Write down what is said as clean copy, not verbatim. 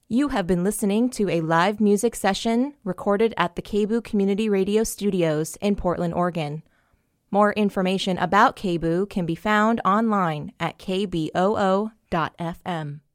You have been listening to a live music session recorded at the KBOO Community Radio Studios in Portland, Oregon. More information about KBOO can be found online at kboo.fm.